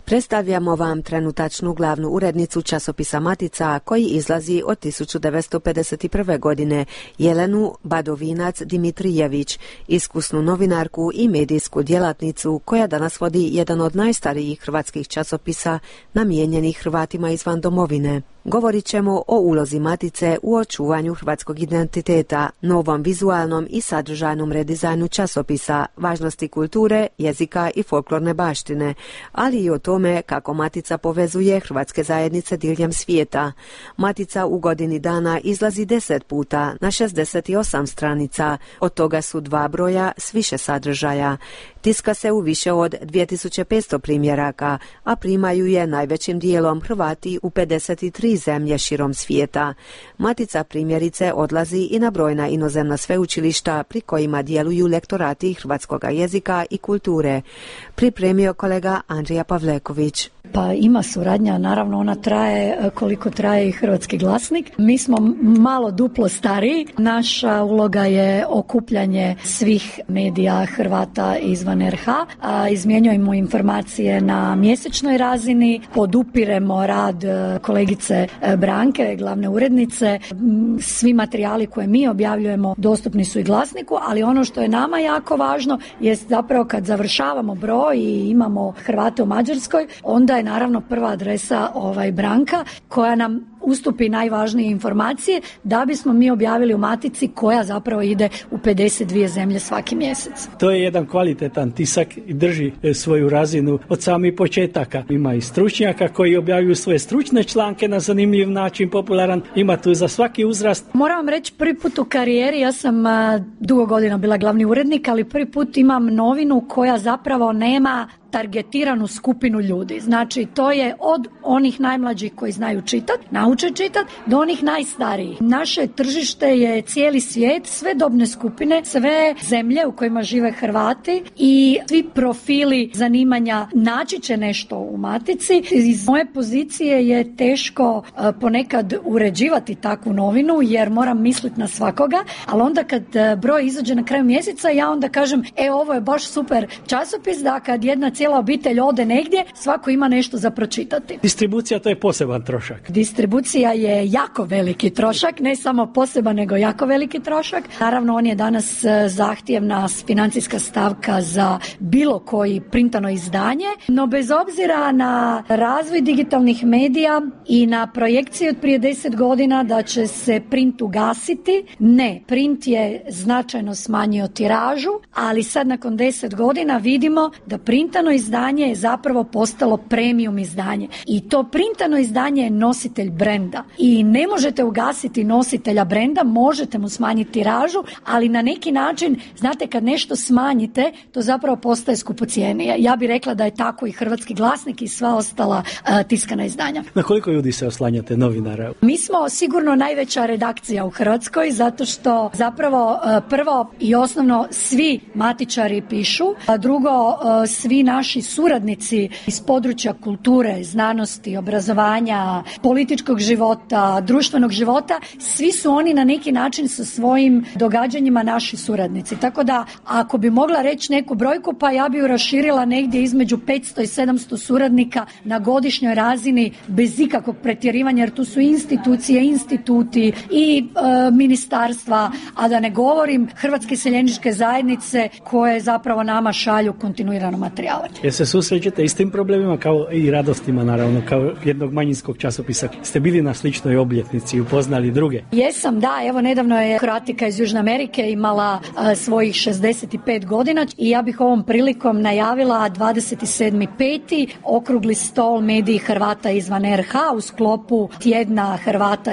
Predstavljamo vam trenutačnu glavnu urednicu časopisa Matica koji izlazi od 1951. godine, Jelenu Badovinac Dimitrijević, iskusnu novinarku i medijsku djelatnicu koja danas vodi jedan od najstarijih hrvatskih časopisa namijenjenih Hrvatima izvan domovine. Govorit ćemo o ulozi Matice u očuvanju hrvatskog identiteta, novom vizualnom i sadržajnom redizajnu časopisa, važnosti kulture, jezika i folklorne baštine, ali i o tome kako Matica povezuje hrvatske zajednice diljem svijeta. Matica u godini dana izlazi 10 puta na 68 stranica, od toga su 2 broja s više sadržaja. Tiska se u više od 2500 primjeraka, a primaju je najvećim dijelom Hrvati u 53 zemlje širom svijeta. Matica primjerice odlazi i na brojna inozemna sveučilišta pri kojima djeluju lektorati hrvatskog jezika i kulture. Pripremio kolega Andrija Pavleković. Pa ima suradnja, naravno ona traje koliko traje i Hrvatski glasnik. Mi smo malo duplo stariji. Naša uloga je okupljanje svih medija Hrvata izvan RH. Izmjenjujemo informacije na mjesečnoj razini, podupiremo rad kolegice Branke, glavne urednice. Svi materijali koje mi objavljujemo dostupni su i glasniku, ali ono što je nama jako važno je zapravo kad završavamo broj i imamo Hrvate u Mađarskoj, onda je naravno prva adresa Branka koja nam ustupi najvažnije informacije da bismo mi objavili u Matici koja zapravo ide u 52 zemlje svaki mjesec. To je jedan kvalitetan tisak i drži svoju razinu od samih početaka. Ima i stručnjaka koji objavljuju svoje stručne članke na zanimljiv način, popularan. Ima tu za svaki uzrast. Moram vam reći, prvi put u karijeri, ja sam dugo godina bila glavni urednik, ali prvi put imam novinu koja zapravo nema targetiranu skupinu ljudi. Znači, to je od onih najmlađih koji znaju čitati, nauče čitati, do onih najstarijih. Naše tržište je cijeli svijet, sve dobne skupine, sve zemlje u kojima žive Hrvati i svi profili zanimanja naći će nešto u Matici. Iz moje pozicije je teško ponekad uređivati takvu novinu jer moram misliti na svakoga, ali onda kad broj izađe na kraju mjeseca, ja onda kažem, ovo je baš super časopis da kad jedna cijela obitelj ode negdje, svako ima nešto za pročitati. Distribucija, to je poseban trošak. Distribucija je jako veliki trošak, ne samo poseban, nego jako veliki trošak. Naravno, on je danas zahtjevna financijska stavka za bilo koji printano izdanje, no bez obzira na razvoj digitalnih medija i na projekcije od prije 10 godina da će se print ugasiti, ne, print je značajno smanjio tiražu, ali sad nakon 10 godina vidimo da printano izdanje je zapravo postalo premium izdanje. I to printano izdanje je nositelj brenda. I ne možete ugasiti nositelja brenda, možete mu smanjiti tiražu, ali na neki način, znate, kad nešto smanjite, to zapravo postaje skupocijenije. Ja bih rekla da je tako i Hrvatski glasnik i sva ostala tiskana izdanja. Na koliko ljudi se oslanjate, novinara? Mi smo sigurno najveća redakcija u Hrvatskoj, zato što zapravo prvo i osnovno svi matičari pišu, a drugo svi naši suradnici iz područja kulture, znanosti, obrazovanja, političkog života, društvenog života, svi su oni na neki način sa svojim događanjima naši suradnici. Tako da, ako bi mogla reći neku brojku, pa ja bi ju raširila negdje između 500 i 700 suradnika na godišnjoj razini bez ikakvog pretjerivanja, jer tu su institucije, instituti i ministarstva, a da ne govorim Hrvatske seljeničke zajednice koje zapravo nama šalju kontinuirano materijale. Jer se susrećete i s tim problemima kao i radostima, naravno, kao jednog manjinskog časopisa. Ste bili na sličnoj obljetnici i upoznali druge? Jesam, da, evo nedavno je Kroatika iz Južne Amerike imala svojih 65 godina i ja bih ovom prilikom najavila 27.5. okrugli stol mediji Hrvata izvan RH u sklopu tjedna Hrvata